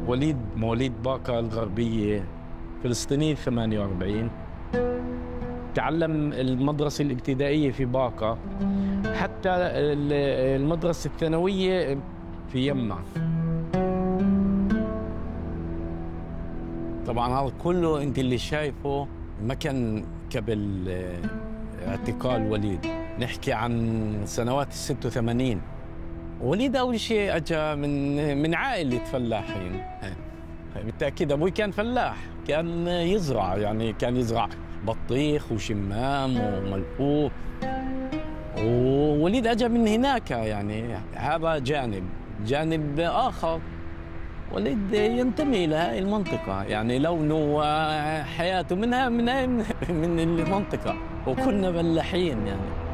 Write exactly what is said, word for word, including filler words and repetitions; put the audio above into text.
وليد مواليد باقة الغربية، فلسطيني ثمانية وأربعين. تعلم المدرسة الابتدائية في باقة، حتى المدرسة الثانوية في يمة. طبعا هذا كله انت اللي شايفه ما كان قبل اعتقال وليد، نحكي عن سنوات الستة وثمانين. وليد أول شيء أجا من من عائلة فلاحين، بالتأكيد أبوي كان فلاح، كان يزرع، يعني كان يزرع بطيخ وشمام وملفوف. ووليد أجا من هناك، يعني هذا جانب جانب آخر. وليد ينتمي لهذه المنطقة، يعني لونه وحياته منها من من المنطقة، وكنا فلاحين يعني.